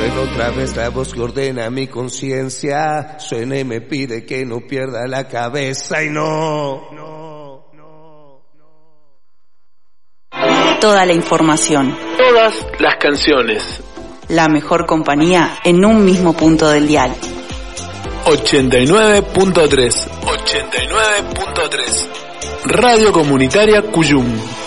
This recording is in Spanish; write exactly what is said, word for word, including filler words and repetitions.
Suena otra vez la voz que ordena mi conciencia. Suena y me pide que no pierda la cabeza y no, no, no, no. Toda la información. Todas las canciones. La mejor compañía en un mismo punto del dial. ochenta y nueve punto tres. ochenta y nueve punto tres. Radio Comunitaria Cuyum.